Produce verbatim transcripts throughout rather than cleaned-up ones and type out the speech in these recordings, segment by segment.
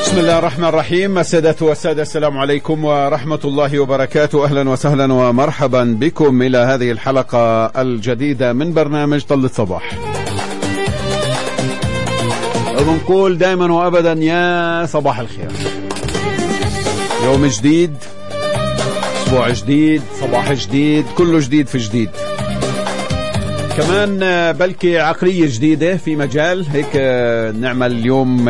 بسم الله الرحمن الرحيم. السادة والسادة، السلام عليكم ورحمة الله وبركاته. أهلا وسهلا ومرحبا بكم إلى هذه الحلقة الجديدة من برنامج طلة صباح. ونقول دائما وأبدا يا صباح الخير. يوم جديد، أسبوع جديد، صباح جديد، كله جديد في جديد. كمان بلكي عقلية جديدة في مجال هيك نعمل اليوم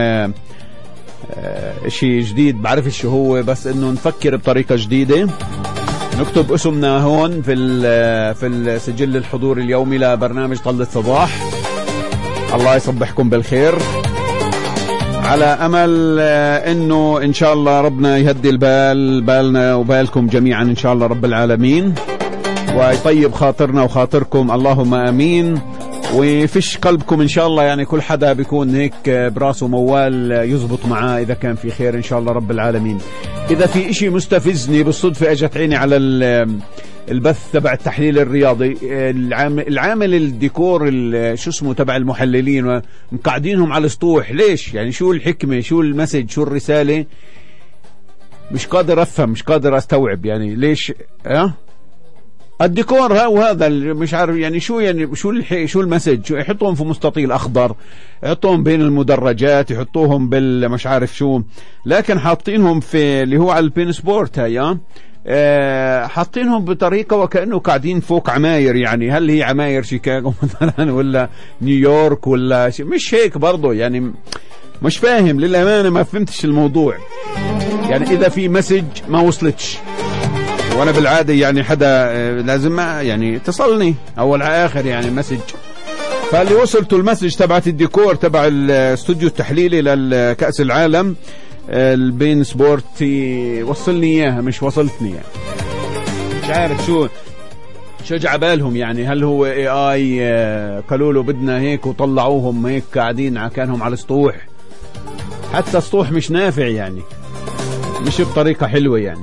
شيء جديد، بعرف شو هو، بس انه نفكر بطريقة جديدة. نكتب اسمنا هون في في السجل الحضور اليومي لبرنامج طلة صباح. الله يصبحكم بالخير، على امل انه ان شاء الله ربنا يهدي البال بالنا وبالكم جميعا ان شاء الله رب العالمين، ويطيب خاطرنا وخاطركم، اللهم امين. وفيش قلبكم ان شاء الله، يعني كل حدا بيكون هيك براسه موال يزبط معاه اذا كان في خير ان شاء الله رب العالمين. اذا في اشي مستفزني بالصدفة اجت عيني على البث تبع التحليل الرياضي، العامل الديكور شو اسمه تبع المحللين مقعدينهم على السطوح. ليش يعني؟ شو الحكمة؟ شو المسج؟ شو الرسالة؟ مش قادر افهم، مش قادر استوعب يعني ليش اه الديكور ها وهذا مش عارف يعني شو يعني شو شو المسج. شو يحطوهم في مستطيل اخضر، يحطوهم بين المدرجات، يحطوهم بال مش عارف شو، لكن حاطينهم في اللي هو على البين سبورت هيا أه حاطينهم بطريقه وكانه قاعدين فوق عماير. يعني هل هي عماير شيكاغو مثلا ولا نيويورك ولا شيء؟ مش هيك برضه يعني. مش فاهم للامانه، ما فهمتش الموضوع. يعني اذا في مسج ما وصلتش، وانا بالعاده يعني حدا لازم ما يعني اتصلني اول على اخر يعني مسج، فاللي وصلته المسج تبعت الديكور تبع الاستوديو التحليلي للكأس العالم البين سبورت وصلني اياها، مش وصلتني يعني. مش عارف شو شو جعبالهم يعني. هل هو اي اي قالوا له بدنا هيك وطلعوهم هيك قاعدين كانهم على السطوح؟ حتى السطوح مش نافع يعني، مش بطريقه حلوه يعني.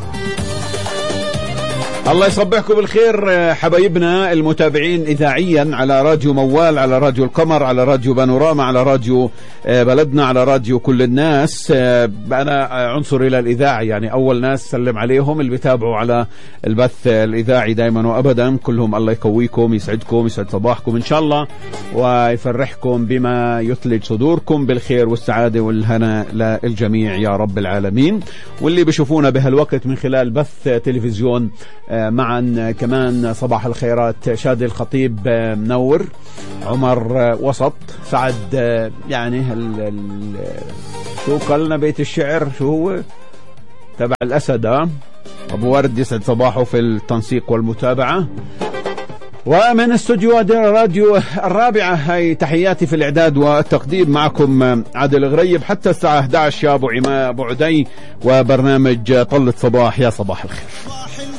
الله يصبحكم بالخير حبايبنا المتابعين إذاعيا على راديو موال، على راديو القمر، على راديو بانوراما، على راديو بلدنا، على راديو كل الناس. أنا عنصر إلى الإذاعة يعني، أول ناس سلم عليهم اللي بيتابعوا على البث الإذاعي دائما وأبدا. كلهم الله يقويكم، يسعدكم، يسعد صباحكم إن شاء الله، ويفرحكم بما يثلج صدوركم بالخير والسعادة والهنا للجميع يا رب العالمين. واللي بيشوفونا بهالوقت من خلال بث تلفزيون معا كمان صباح الخيرات، شادي الخطيب منور، عمر وسط، سعد يعني ال ال شو قالنا بيت الشعر شو هو تبع الأسد، أبو ورد يسعد صباحه في التنسيق والمتابعة. ومن استوديو راديو الرابعة هاي تحياتي في الإعداد والتقديم، معكم عادل غريب حتى الساعة أحد عشر يا أبو عماء أبو عدي، وبرنامج طلة صباح. يا صباح الخير.